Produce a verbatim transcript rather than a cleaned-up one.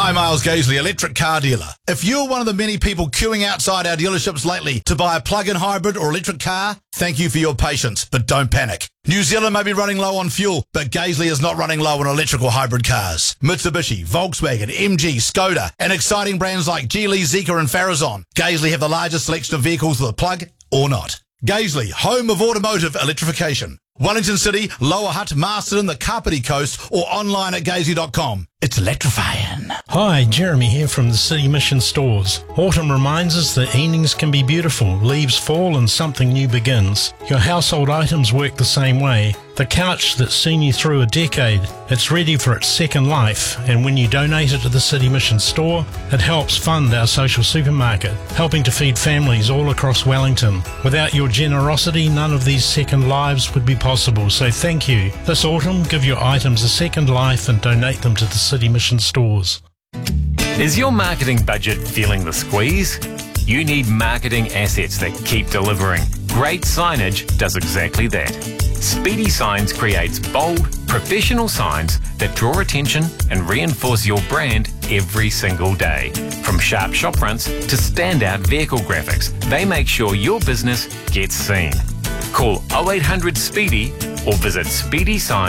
Hi, Miles Gaisley, electric car dealer. If you're one of the many people queuing outside our dealerships lately to buy a plug-in hybrid or electric car, thank you for your patience, but don't panic. New Zealand may be running low on fuel, but Gaisley is not running low on electric or hybrid cars. Mitsubishi, Volkswagen, M G, Skoda, and exciting brands like Geely, Zeekr and Farazon. Gaisley have the largest selection of vehicles with a plug or not. Gaisley, home of automotive electrification. Wellington City, Lower Hutt, Masterton, the Kapiti Coast, or online at gaisley dot com. It's electrifying. Hi, Jeremy here from the City Mission Stores. Autumn reminds us that evenings can be beautiful, leaves fall and something new begins. Your household items work the same way. The couch that's seen you through a decade, it's ready for its second life, and when you donate it to the City Mission Store, it helps fund our social supermarket, helping to feed families all across Wellington. Without your generosity, none of these second lives would be possible, so thank you. This autumn, give your items a second life and donate them to the City Mission Stores. Is your marketing budget feeling the squeeze? You need marketing assets that keep delivering. Great Signage does exactly that. Speedy Signs creates bold, professional signs that draw attention and reinforce your brand every single day. From sharp shop fronts to standout vehicle graphics, they make sure your business gets seen. Call oh eight hundred SPEEDY or visit speedy signs